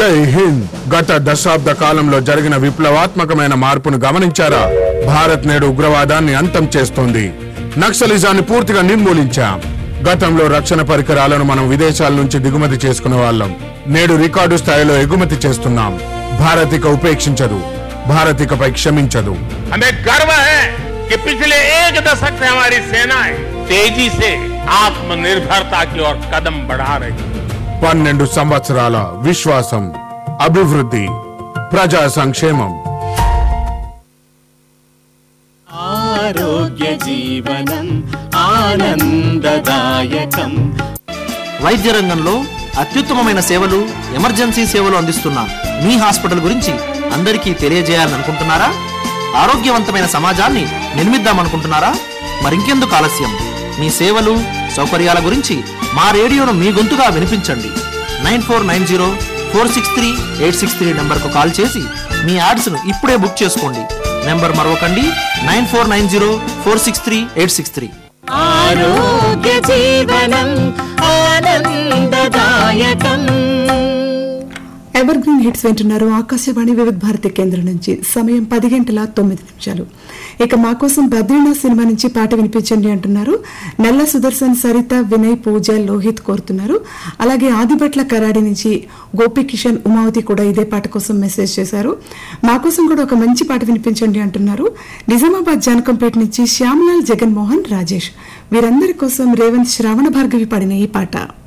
జై హింద్. గత దశాబ్ద కాలంలో జరిగిన విప్లవాత్మకమైన మార్పును గమనించారా? భారత్ నేడు ఉగ్రవాదాన్ని అంతం చేస్తోంది. నక్సలిజాన్ని పూర్తిగా నిర్మూలించాం. గతంలో రక్షణ పరికరాలను మనం విదేశాల నుంచి దిగుమతి చేసుకునే వాళ్ళం. నేడు రికార్డు స్థాయిలో ఎగుమతి చేస్తున్నాం. భారత్ ఇక ఉపేక్షించదు. భారత్ ఇకపై క్షమించదు. हमें गर्व है कि पिछले एक दशक से हमारी सेनाएं तेजी से आत्मनिर्भरता की ओर कदम बढ़ा रही है. 12 సంవత్సరాల విశ్వాసం, అభివృద్ధి, ప్రజా సంక్షేమం. ఆరోగ్య జీవనం ఆనందదాయకం. వైద్య రంగంలో అత్యుత్తమమైన సేవలు, ఎమర్జెన్సీ సేవలు అందిస్తున్న మీ హాస్పిటల్ గురించి అందరికీ తెలియజేయాలనుకుంటున్నారా? ఆరోగ్యవంతమైన సమాజాన్ని నిర్మిద్దామనుకుంటున్నారా? మరింకెందుకు ఆలస్యం? మీ సేవలు, సౌకర్యాల గురించి మా రేడియోను మీ గొంతుగా వినిపించండి. 9490463863 నంబర్కు కాల్ చేసి మీ యాడ్స్ను ఇప్పుడే బుక్ చేసుకోండి. నెంబర్ మరొకండి, 9490463863. ఆరోగ్య జీవనం ఆనందదాయకం. ఎవర్ గ్రీన్ హిట్స్ వింటున్నారు ఆకాశవాణి వివిధ భారతి కేంద్రం నుంచి. సమయం 10:09. ఇక మా కోసం బద్రీనాథ్ సినిమా నుంచి పాట వినిపించండి అంటున్నారు. నల్ల సుదర్శన్, సరిత, వినయ్, పూజ, లోహిత్ కోరుతున్నారు. అలాగే ఆదిభట్ల కరాడి నుంచి గోపికిషన్, ఉమావతి కూడా ఇదే పాట కోసం మెసేజ్ చేశారు. మా కోసం కూడా ఒక మంచి పాట వినిపించండి అంటున్నారు. నిజామాబాద్ జానకంపేట నుంచి శ్యామ్లాల్, జగన్మోహన్, రాజేష్ వీరందరి కోసం రేవంత్, శ్రావణ భార్గవి పాడిన ఈ పాట.